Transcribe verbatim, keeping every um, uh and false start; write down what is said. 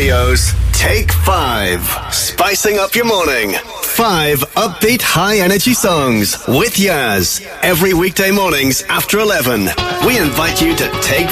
Radio's Take Five. Spicing up your morning. Five upbeat, high-energy songs with Yaz. Every weekday mornings after eleven. We invite you to take